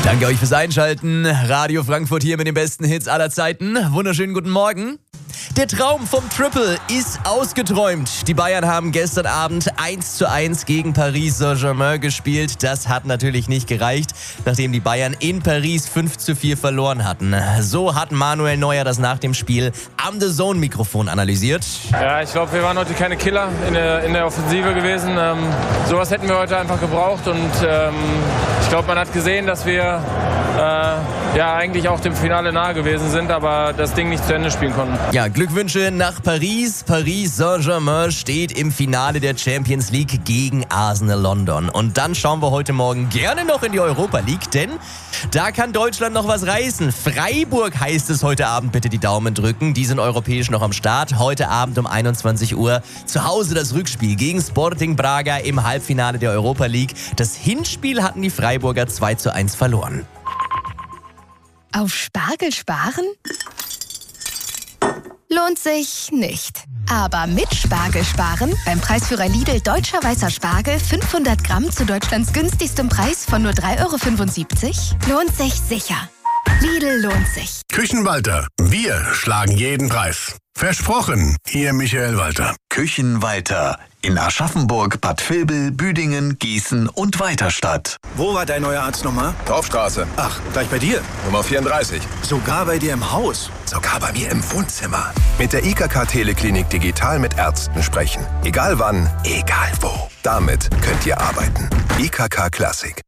Danke euch fürs Einschalten. Radio Frankfurt hier mit den besten Hits aller Zeiten. Wunderschönen guten Morgen. Der Traum vom Triple ist ausgeträumt. Die Bayern haben gestern Abend 1:1 gegen Paris Saint-Germain gespielt. Das hat natürlich nicht gereicht, nachdem die Bayern in Paris 5:4 verloren hatten. So hat Manuel Neuer das nach dem Spiel am The Zone-Mikrofon analysiert. Ja, ich glaube, wir waren heute keine Killer in der Offensive gewesen. Sowas hätten wir heute einfach gebraucht und ich glaube, man hat gesehen, dass wir eigentlich auch dem Finale nahe gewesen sind, aber das Ding nicht zu Ende spielen konnten. Ja, Glückwünsche nach Paris. Paris Saint-Germain steht im Finale der Champions League gegen Arsenal London. Und dann schauen wir heute Morgen gerne noch in die Europa League, denn da kann Deutschland noch was reißen. Freiburg heißt es heute Abend, bitte die Daumen drücken. Die sind europäisch noch am Start. Heute Abend um 21 Uhr zu Hause das Rückspiel gegen Sporting Braga im Halbfinale der Europa League. Das Hinspiel hatten die Freiburger 2:1 verloren. Auf Spargel sparen? Lohnt sich nicht. Aber mit Spargel sparen, beim Preisführer Lidl Deutscher Weißer Spargel 500 Gramm zu Deutschlands günstigstem Preis von nur 3,75 €, lohnt sich sicher. Lidl lohnt sich. Küchenwalter, wir schlagen jeden Preis. Versprochen, Ihr Michael Walter. Küchenwalter in Aschaffenburg, Bad Vilbel, Büdingen, Gießen und Weiterstadt. Wo war dein neuer Arzt nochmal? Dorfstraße. Ach, gleich bei dir? Nummer 34. Sogar bei dir im Haus? Sogar bei mir im Wohnzimmer. Mit der IKK Teleklinik digital mit Ärzten sprechen. Egal wann, egal wo. Damit könnt ihr arbeiten. IKK Klassik.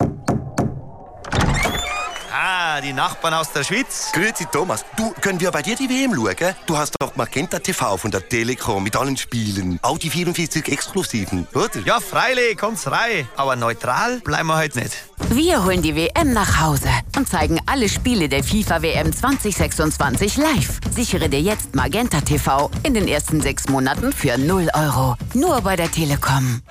Ah, die Nachbarn aus der Schweiz. Grüezi Thomas. Du, können wir bei dir die WM schauen? Gell? Du hast doch Magenta TV von der Telekom mit allen Spielen. Auch die 44 Exklusiven, oder? Ja, freilich, kommt's rein. Aber neutral bleiben wir heute nicht. Wir holen die WM nach Hause und zeigen alle Spiele der FIFA-WM 2026 live. Sichere dir jetzt Magenta TV in den ersten 6 Monaten für 0 €. Nur bei der Telekom.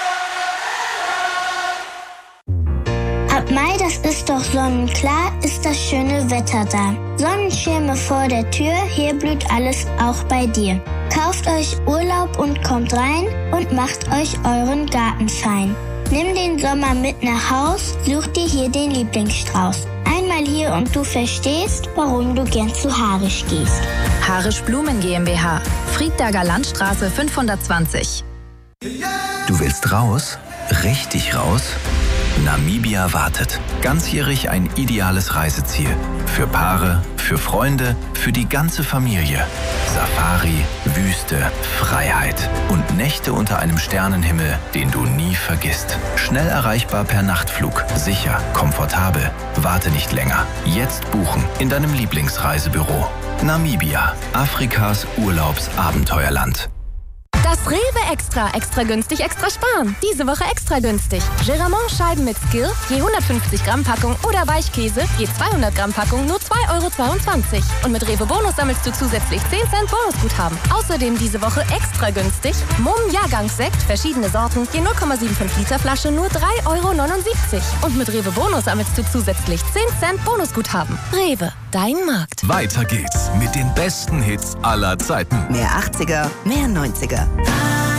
Ab Mai, das ist doch sonnenklar, ist das schöne Wetter da. Sonnenschirme vor der Tür, hier blüht alles auch bei dir. Kauft euch Urlaub und kommt rein und macht euch euren Garten fein. Nimm den Sommer mit nach Haus, such dir hier den Lieblingsstrauß. Einmal hier und du verstehst, warum du gern zu Harisch gehst. Harisch Blumen GmbH, Friedberger Landstraße 520. Du willst raus? Richtig raus? Namibia wartet. Ganzjährig ein ideales Reiseziel. Für Paare, für Freunde, für die ganze Familie. Safari, Wüste, Freiheit und Nächte unter einem Sternenhimmel, den du nie vergisst. Schnell erreichbar per Nachtflug. Sicher, komfortabel. Warte nicht länger. Jetzt buchen in deinem Lieblingsreisebüro. Namibia, Afrikas Urlaubsabenteuerland. Das Rewe Extra günstig, extra sparen. Diese Woche extra günstig. Geramont-Scheiben mit Skill, je 150 Gramm Packung oder Weichkäse, je 200 Gramm Packung, nur 2,22 €. Und mit Rewe Bonus sammelst du zusätzlich 10 Cent Bonusguthaben. Außerdem diese Woche extra günstig. Mumm Jahrgangssekt, verschiedene Sorten, je 0,75 Liter Flasche, nur 3,79 €. Und mit Rewe Bonus sammelst du zusätzlich 10 Cent Bonusguthaben. Rewe, dein Markt. Weiter geht's mit den besten Hits aller Zeiten. Mehr 80er, mehr 90er.